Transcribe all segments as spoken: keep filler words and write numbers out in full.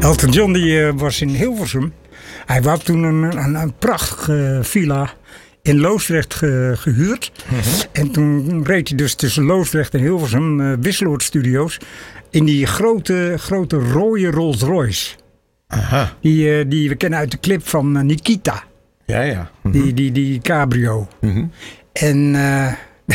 Elton John die, uh, was in Hilversum. Hij had toen een, een, een prachtige villa in Loosdrecht ge, gehuurd. Mm-hmm. En toen reed hij dus tussen Loosdrecht en Hilversum, uh, Wisseloord Studios, in die grote, grote rode Rolls Royce. Aha. Die, uh, die we kennen uit de clip van uh, Nikita. Ja, ja. Mm-hmm. Die, die, die cabrio. Mm-hmm. En uh,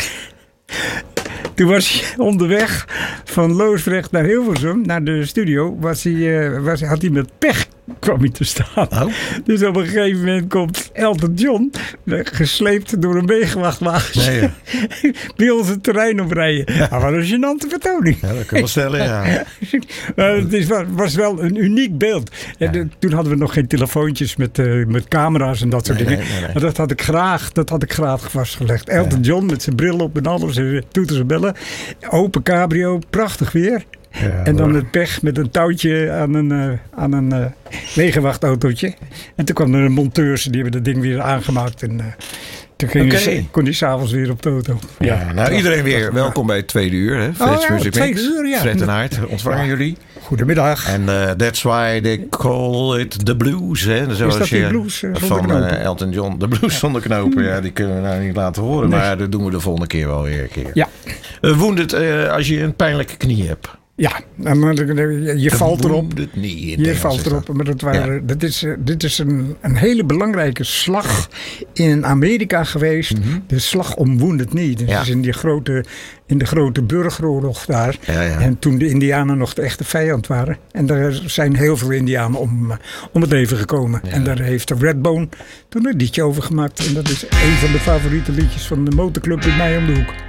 toen was hij onderweg van Loosdrecht naar Hilversum, naar de studio, was hij, uh, was, had hij met pech kwam hij te staan. Oh. Dus op een gegeven moment komt Elton John, gesleept door een wegenwachtwagen, nee, ja. bij ons het terrein oprijden. Ja. Maar wat een gênante vertoning. Ja, dat kun je wel stellen, ja. Maar het is, was wel een uniek beeld. Ja. De, toen hadden we nog geen telefoontjes met, uh, met camera's en dat soort nee, dingen. Nee, nee, nee. Maar dat had ik graag, dat had ik graag vastgelegd. Elton John met zijn bril op en alles, en toeters en bellen. Open cabrio, prachtig weer. Ja, en dan het pech met een touwtje aan een, uh, aan een uh, legerwachtautootje. En toen kwam er een monteurs, die hebben dat ding weer aangemaakt. En uh, toen ging okay. die, kon hij s'avonds weer op de auto. Ja, ja, nou iedereen weer welkom bij het tweede uur. Hè? Fred's oh, ja, Music tweede Mix. uur, ja. Fred en Aart ontvangen ja. jullie. Goedemiddag. En uh, that's why they call it the blues. Hè? Zoals Is dat je, die blues uh, van uh, Elton John. De blues zonder knopen. Ja, die kunnen we nou niet laten horen. Nee. Maar dat doen we de volgende keer wel weer een keer. Ja. Uh, wounded uh, als je een pijnlijke knie hebt. Ja, je, je valt erop. Het niet je valt erop. Maar dat waren, ja. dat is, dit is een, een hele belangrijke slag in Amerika geweest. Mm-hmm. De slag om Wounded Knee. Dus ja. is in, die grote, in de grote burgeroorlog daar. Ja, ja. En toen de Indianen nog de echte vijand waren. En daar zijn heel veel Indianen om, om het leven gekomen. Ja. En daar heeft de Redbone toen een liedje over gemaakt. En dat is een van de favoriete liedjes van de motorclub in mij om de hoek.